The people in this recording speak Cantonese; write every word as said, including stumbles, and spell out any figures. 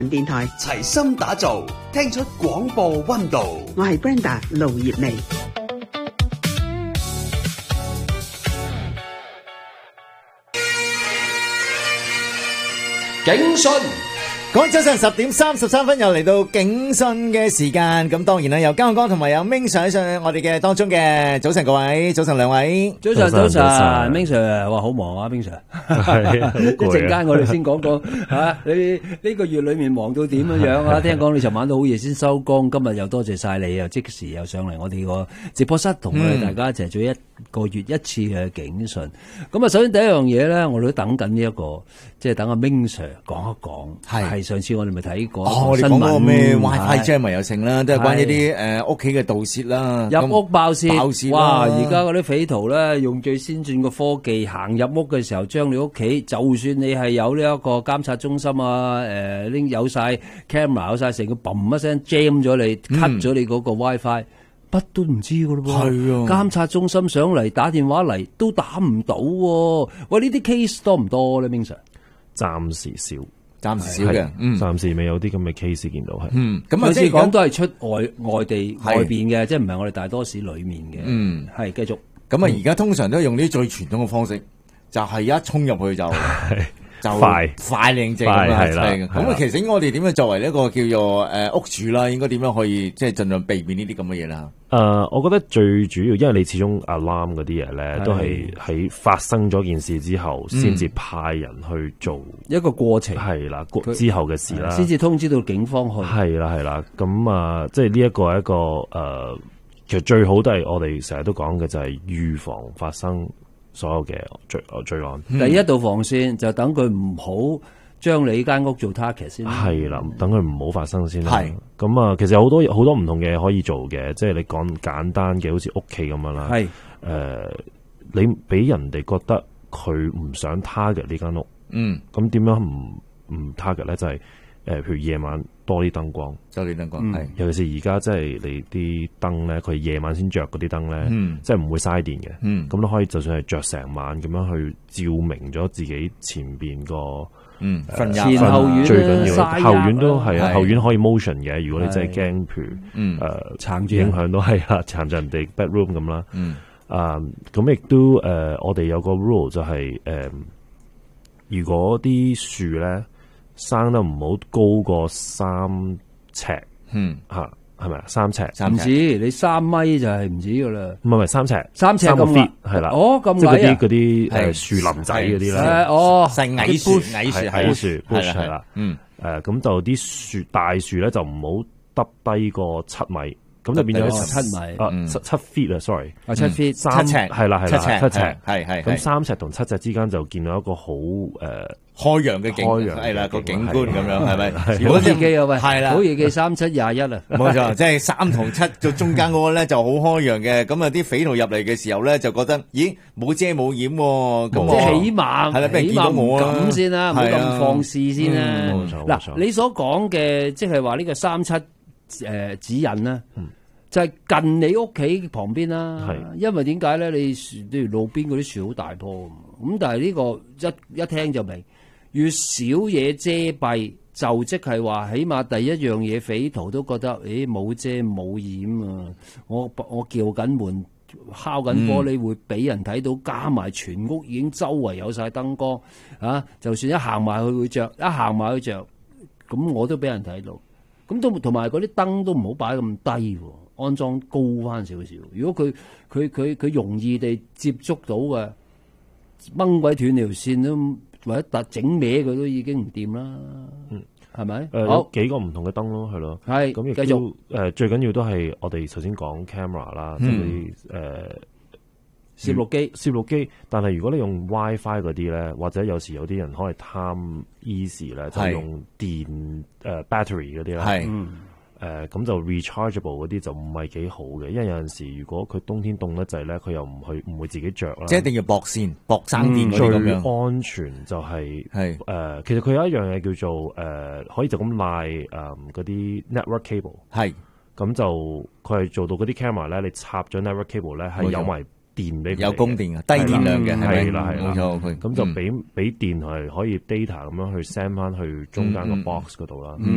電台齊心打造，聽出廣播溫度。 我係 Brenda 盧業薇。 警訊， 各位早晨十點三十三分又嚟到警訊嘅時間，咁當然啦，有江哥同埋有 Ming Sir 喺上我哋嘅當中嘅。早晨各位，早晨兩位， 早晨早晨 ，Ming Sir，哇好忙啊 Ming Sir，係啊，一陣間我哋先講講吓，你呢個月裏面忙到點樣樣啊？聽講你尋晚都好夜先收工，今日又多謝晒你，又即時又上嚟我哋個直播室同我哋大家一齊做一個月一次嘅警訊。咁啊，首先第一樣嘢咧，我哋都等緊呢一個，即係等阿 Ming Sir 講一講，係上次我哋咪睇過哦，我哋講嗰個咩 WiFi Jam 咪有成啦，都係關於啲誒屋企嘅盜竊啦， 入屋爆竊， 爆竊哇！而家嗰啲匪徒咧，用最先進嘅科技行入屋嘅時候，將你屋企，就算你係有呢一個監察中心啊，誒拎有晒 camera 有晒成個嘣一聲 jam 咗你 cut 咗你嗰個 WiFi。乜都唔知噶咯喎，係啊！監察中心上嚟打電話嚟都打唔到喎。喂，呢啲 case 多唔多咧 ，Ming Sir？ 暫時少， 暫時少嘅，嗯， 暫時未有啲咁嘅 case 見到係。 嗯，咁啊，即係講都係出外外地外邊嘅，即係唔係我哋大多市裏面嘅。嗯，係繼續。 咁啊，而家通常都係用啲最傳統嘅方式，就係一衝入去就。就快快靚正咁啦，係咁啊！其實應該我哋點樣作為一個叫做誒屋主啦，應該點樣可以即係盡量避免呢啲咁嘅嘢啦？ 誒、呃，我覺得最主要，因為你始終 alarm 嗰啲嘢咧，都係喺發生咗件事之後，先至派人去做一個過程， 係啦，之後嘅事啦， 先至通知到警方去。 係啦，係啦，咁啊，即係呢一個係一個誒、呃，其實最好都係我哋成日都講嘅就係預防發生所有嘅罪罪案。 嗯、第一道防線就等佢唔好將你間屋做 target 先。 係啦，等佢唔好發生先啦。係咁啊，其實有好多好多唔同嘅可以做嘅，即係你講簡單嘅，好似屋企咁樣啦。係誒、呃，你俾人哋覺得佢唔想 target 呢間屋。嗯。咁點樣唔唔 target 咧？就係、是、誒、呃，譬如夜晚多啲燈光，多啲燈光係、嗯。尤其是而家即係你啲燈咧，佢夜晚先着嗰啲燈咧，嗯、即係唔會嘥電嘅。嗯。咁都可以，就算係着成晚咁樣去照明咗自己前邊個。嗯， 前後院最緊要，後院都係啊，後院可以 motion 嘅。如果你真係驚，譬如誒撐住影響都係啊，撐住人哋 bedroom 咁啦。嗯，啊，咁亦都誒，我哋有個 rule 就係誒，如果啲樹咧生得唔好高過三尺，嗯嚇。係咪啊？三尺， 唔止，你三米就係唔止噶啦。 唔係唔係三尺， 三尺咁 fit 係啦。 哦，咁即係嗰啲嗰啲誒樹林仔嗰啲咧。 哦， 係矮樹，矮樹矮樹係啦。嗯，誒咁就啲樹大樹咧就唔好耷低過七米，咁就變咗七米。 啊，七七 feet 啊，sorry。 啊，七 feet， 三尺係啦係啦，七尺係係。 咁三尺同七尺之間就見到一個好誒。 開揚嘅景，係啦個景觀咁樣，係咪？ 如果自己啊喂， 係啦， 好易記三七廿一啊， 冇錯，即係三同七做中間嗰個咧就好開揚嘅。咁啊，啲匪徒入嚟嘅時候咧，就覺得咦冇遮冇掩，咁即係起碼係啦，俾人見到我啊， 咁先啦，唔好咁放肆先啦。 冇錯， 嗱，你所講嘅即係話呢個三七誒指引啦，就係近你屋企旁邊啦。係，因為點解咧？你例如路邊嗰啲樹好大棵，咁但係呢個一一聽就明。越少嘢遮蔽，就即係話，起碼第一樣嘢，匪徒都覺得，誒冇遮冇掩啊！我我叫緊門，敲緊玻璃，會俾人睇到，加埋全屋已經周圍有晒燈光啊！就算一行埋去會着，一行埋去着，咁我都俾人睇到。咁都同埋嗰啲燈都唔好擺咁低，安裝高翻少少。如果佢佢佢佢容易地接觸到嘅，掹鬼斷條線都。或者突整歪佢都已經唔掂啦，嗯，係咪？ 誒，有幾個唔同嘅燈咯，係咯，係咁亦都誒、呃，最緊要都係我哋頭先講 camera 啦，即係啲誒攝錄機，攝錄機。但係如果你用 WiFi 嗰啲咧，或者有時有啲人可以貪 easy 咧，就用電誒、呃、battery 嗰啲啦，係。誒、呃、咁就 rechargeable 嗰啲就唔係幾好嘅，因為有陣時如果佢冬天凍得滯咧，佢又唔去唔會自己着啦。即係一定要駁線、駁生電嗰啲咁樣。最安全就係係誒，其實佢有一樣嘢叫做誒、呃，可以就咁賴誒嗰啲 network cable。係咁就佢係做到嗰啲 camera 咧，你插咗 network cable 咧係有埋電俾佢，有供電嘅，低電量嘅係啦係啦，冇錯。咁就俾俾電係可以 data 咁樣去 send 翻去中間個 box 嗰度啦。嗯